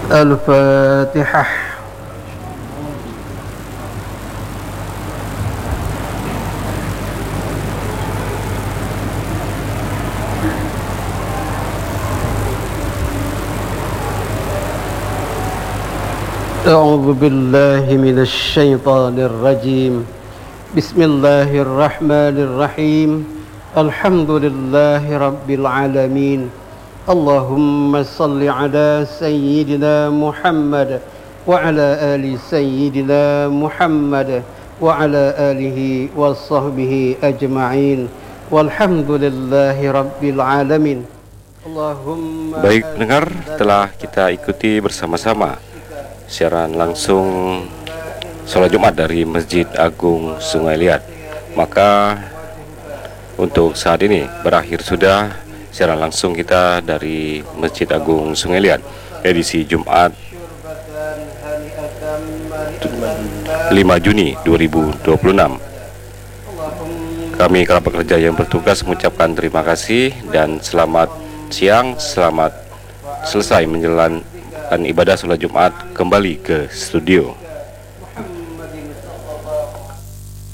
الفاتحة. أعوذ بالله من الشيطان الرجيم. بسم الله الرحمن الرحيم. الحمد لله رب العالمين. اللهم صل على سيدنا محمد وعلى آل سيدنا محمد وعلى آله وصحبه أجمعين والحمد لله رب العالمين. Baik pendengar, telah kita ikuti bersama-sama siaran langsung sholat Jumat dari Masjid Agung Sungai Liat. Maka untuk saat ini berakhir sudah siaran langsung kita dari Masjid Agung Sungai Liat edisi Jumat 5 Juni 2026. Kami kerabat kerja yang bertugas mengucapkan terima kasih dan selamat siang, selamat selesai menjalankan ibadah sholat Jumat kembali ke studio.